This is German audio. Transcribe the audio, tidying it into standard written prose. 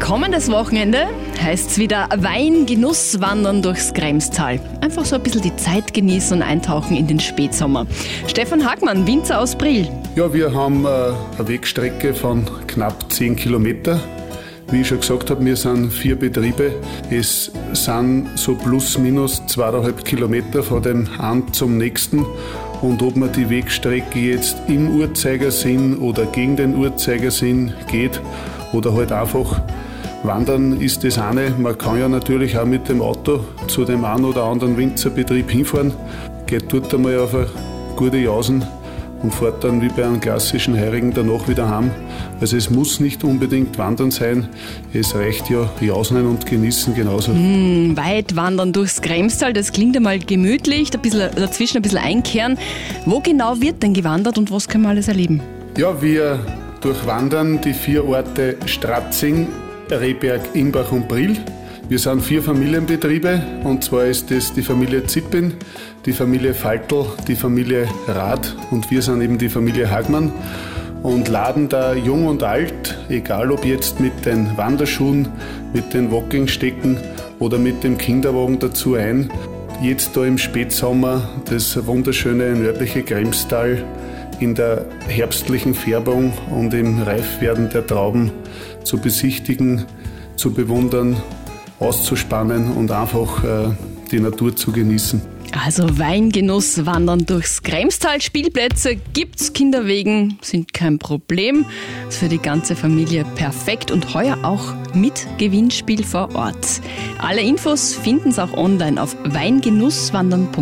Kommendes Wochenende heißt es wieder Weingenusswandern durchs Kremstal. Einfach so ein bisschen die Zeit genießen und eintauchen in den Spätsommer. Stefan Hagmann, Winzer aus Brill. Ja, wir haben eine Wegstrecke von knapp 10 Kilometer. Wie ich schon gesagt habe, wir sind 4 Betriebe. Es sind so plus minus 2,5 Kilometer von dem einen zum nächsten. Und ob man die Wegstrecke jetzt im Uhrzeigersinn oder gegen den Uhrzeigersinn geht oder halt einfach wandern, ist das eine. Man kann ja natürlich auch mit dem Auto zu dem einen oder anderen Winzerbetrieb hinfahren, geht dort einmal auf eine gute Jausen und fährt dann wie bei einem klassischen Heurigen danach wieder heim. Also es muss nicht unbedingt wandern sein, es reicht ja jausen und genießen genauso. Weit wandern durchs Kremstal, das klingt einmal gemütlich, dazwischen ein bisschen einkehren. Wo genau wird denn gewandert und was können wir alles erleben? Ja, wir durchwandern die 4 Orte Stratzing, Rehberg, Imbach und Brill. Wir sind 4 Familienbetriebe, und zwar ist das die Familie Zippin, die Familie Faltl, die Familie Rath und wir sind eben die Familie Hagmann und laden da jung und alt, egal ob jetzt mit den Wanderschuhen, mit den Walkingstecken oder mit dem Kinderwagen dazu ein, jetzt da im Spätsommer das wunderschöne nördliche Kremstal in der herbstlichen Färbung und im Reifwerden der Trauben zu besichtigen, zu bewundern, auszuspannen und einfach die Natur zu genießen. Also Weingenuss, Wandern durchs Kremstal, Spielplätze gibt's, Kinderwegen sind kein Problem. Ist für die ganze Familie perfekt und heuer auch mit Gewinnspiel vor Ort. Alle Infos finden Sie auch online auf weingenusswandern.at.